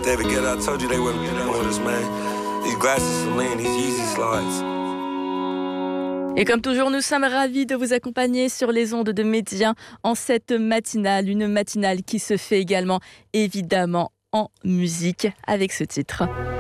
David Guetta, I told you they wouldn't be done with us, man. These glasses Celine, these Yeezy slides. Et comme toujours, nous sommes ravis de vous accompagner sur les ondes de Média en cette matinale, une matinale qui se fait également évidemment en musique avec ce titre.